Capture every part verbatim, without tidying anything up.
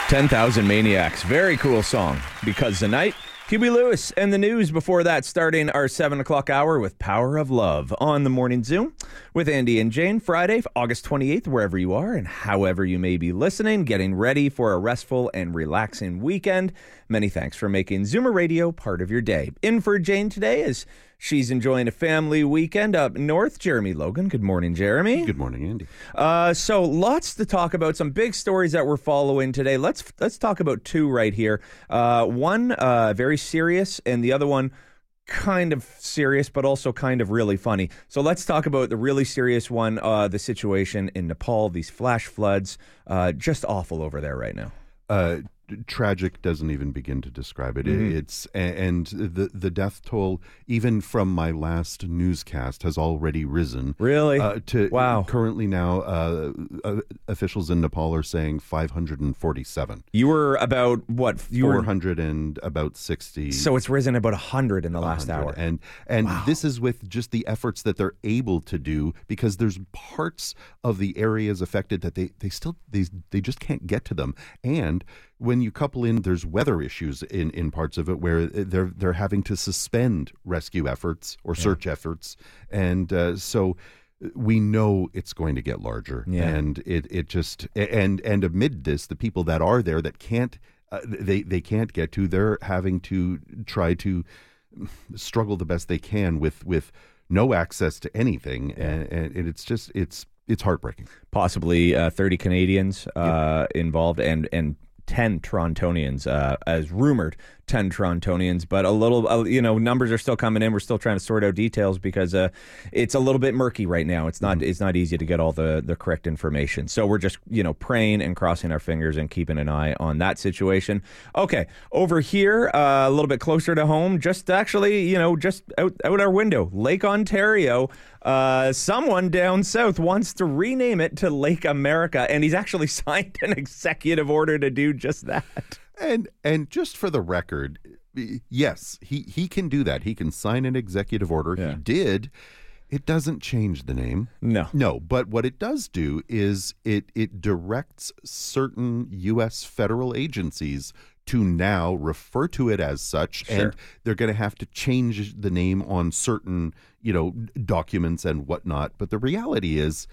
ten thousand Maniacs. Very cool song. Because the night, Huey Lewis and the news before that, starting our seven o'clock hour with Power of Love on the Morning Zoom with Andy and Jane. Friday, August twenty-eighth, wherever you are and however you may be listening, getting ready for a restful and relaxing weekend. Many thanks for making Zoomer Radio part of your day. In for Jane today is she's enjoying a family weekend up north. Jeremy Logan. Good morning, Jeremy. Good morning, Andy. Uh, so lots to talk about. Some big stories that we're following today. Let's let's talk about two right here. Uh, one uh, very serious, and the other one kind of serious, but also kind of really funny. So let's talk about the really serious one. Uh, the situation in Nepal. These flash floods, uh, just awful over there right now. Uh, tragic doesn't even begin to describe it. Mm-hmm. It's and the the death toll, even from my last newscast, has already risen. Really? Uh, to wow. Currently now, uh, uh, officials in Nepal are saying five hundred forty-seven. You were about what? You four were hundred and about sixty. So it's risen about a hundred in the last hour. And and wow. This is with just the efforts that they're able to do, because there's parts of the areas affected that they they still they they just can't get to them. And when you couple in, there's weather issues in, in parts of it where they're they're having to suspend rescue efforts or search yeah. efforts, and uh, so we know it's going to get larger. Yeah. And it it just and and amid this, the people that are there that can't uh, they they can't get to, they're having to try to struggle the best they can with with no access to anything, yeah. and, and it's just it's it's heartbreaking. Possibly uh, thirty Canadians uh, yeah. involved, and and. ten Torontonians, uh, as rumored, ten Torontonians, but a little, uh, you know, numbers are still coming in. We're still trying to sort out details because uh, it's a little bit murky right now. It's not, mm-hmm. it's not easy to get all the, the correct information. So we're just, you know, praying and crossing our fingers and keeping an eye on that situation. Okay, over here, uh, a little bit closer to home, just actually, you know, just out, out our window, Lake Ontario. Uh, someone down south wants to rename it to Lake America, and he's actually signed an executive order to do just that. And and just for the record, yes, he, he can do that. He can sign an executive order. Yeah. He did. It doesn't change the name. No. No, but what it does do is it it directs certain U S federal agencies to now refer to it as such, sure. and they're going to have to change the name on certain, you know, documents and whatnot. But the reality is,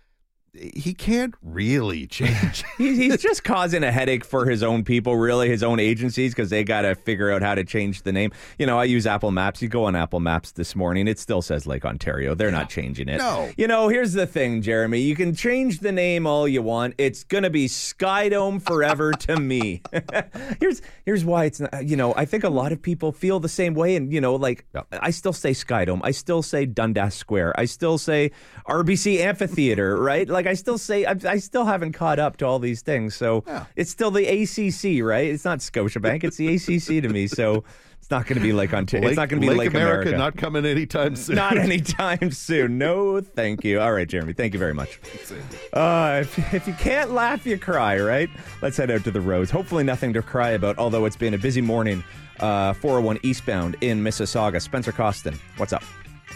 he can't really change. He's just causing a headache for his own people, really, his own agencies, because they got to figure out how to change the name. You know, I use Apple Maps. You go on Apple Maps this morning, it still says Lake Ontario. They're not changing it. No. You know, here's the thing, Jeremy. You can change the name all you want. It's going to be Skydome forever to me. here's here's why it's not, you know, I think a lot of people feel the same way. And, you know, like, yeah. I still say Skydome. I still say Dundas Square. I still say R B C Amphitheater, right? Like, I still say, I, I still haven't caught up to all these things. So yeah. It's still the A C C, right? It's not Scotiabank. It's the A C C to me. So it's not going to be Lake Ontario. It's not going to be Lake, Lake America, America. Not coming anytime soon. Not anytime soon. No, thank you. All right, Jeremy. Thank you very much. Uh, if, if you can't laugh, you cry, right? Let's head out to the roads. Hopefully nothing to cry about, although it's been a busy morning. Uh, four oh one eastbound in Mississauga. Spencer Costin, what's up?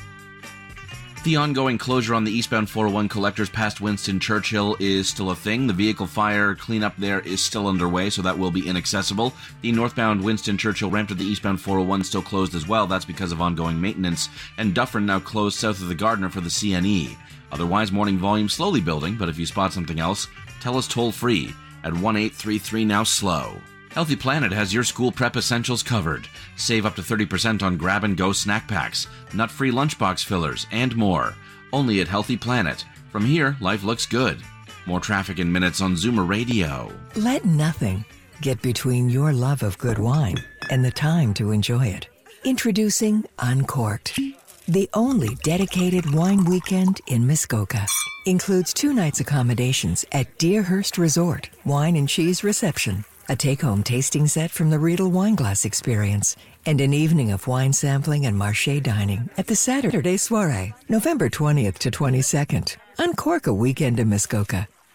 The ongoing closure on the eastbound four oh one collectors past Winston Churchill is still a thing. The vehicle fire cleanup there is still underway, so that will be inaccessible. The northbound Winston Churchill ramp to the eastbound four oh one still closed as well. That's because of ongoing maintenance. And Dufferin now closed south of the Gardiner for the C N E. Otherwise, morning volume slowly building, but if you spot something else, tell us toll-free at one eight three three now slow. Healthy Planet has your school prep essentials covered. Save up to thirty percent on grab-and-go snack packs, nut-free lunchbox fillers, and more. Only at Healthy Planet. From here, life looks good. More traffic in minutes on Zoomer Radio. Let nothing get between your love of good wine and the time to enjoy it. Introducing Uncorked, the only dedicated wine weekend in Muskoka. Includes two nights accommodations at Deerhurst Resort, wine and cheese reception, a take-home tasting set from the Riedel Wineglass Experience, and an evening of wine sampling and marché dining at the Saturday Soirée, November twentieth to twenty-second. Uncork a weekend in Muskoka